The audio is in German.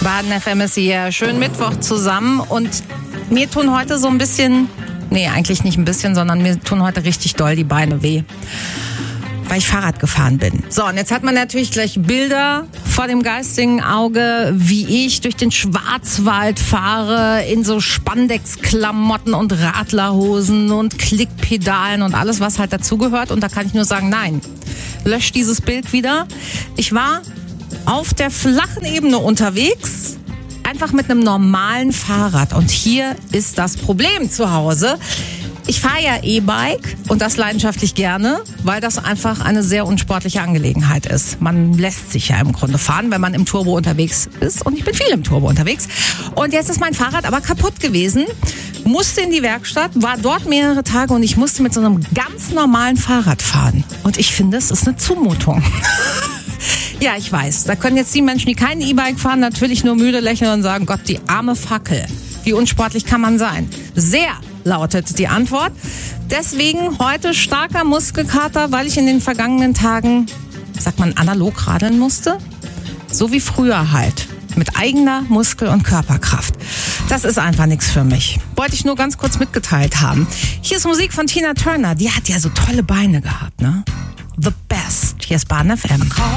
Baden FM ist hier. Schönen Mittwoch zusammen. Und mir tun heute so ein bisschen, eigentlich nicht ein bisschen, sondern mir tun heute richtig doll die Beine weh, weil ich Fahrrad gefahren bin. So, und jetzt hat man natürlich gleich Bilder vor dem geistigen Auge, wie ich durch den Schwarzwald fahre, in so Spandex-Klamotten und Radlerhosen und Klickpedalen und alles, was halt dazugehört. Und da kann ich nur sagen, nein, löscht dieses Bild wieder. Ich war auf der flachen Ebene unterwegs, einfach mit einem normalen Fahrrad. Und hier ist das Problem zu Hause. Ich fahre ja E-Bike und das leidenschaftlich gerne, weil das einfach eine sehr unsportliche Angelegenheit ist. Man lässt sich ja im Grunde fahren, wenn man im Turbo unterwegs ist. Und ich bin viel im Turbo unterwegs. Und jetzt ist mein Fahrrad aber kaputt gewesen. Musste in die Werkstatt, war dort mehrere Tage und ich musste mit so einem ganz normalen Fahrrad fahren. Und ich finde, es ist eine Zumutung. Ja, ich weiß. Da können jetzt die Menschen, die kein E-Bike fahren, natürlich nur müde lächeln und sagen, Gott, die arme Fackel. Wie unsportlich kann man sein? Sehr lautet die Antwort. Deswegen heute starker Muskelkater, weil ich in den vergangenen Tagen, sagt man, analog radeln musste. So wie früher halt. Mit eigener Muskel- und Körperkraft. Das ist einfach nichts für mich. Wollte ich nur ganz kurz mitgeteilt haben. Hier ist Musik von Tina Turner. Die hat ja so tolle Beine gehabt, ne? The Best. Hier ist Baden FM.